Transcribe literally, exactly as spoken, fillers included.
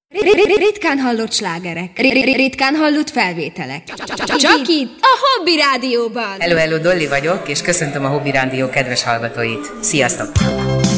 Ritkán hallott slágerek, ritkán hallott felvételek. Csak itt, a Hobby Rádióban. Hello, hello, Dolly vagyok, és köszöntöm a Hobby Rádió kedves hallgatóit. Sziasztok!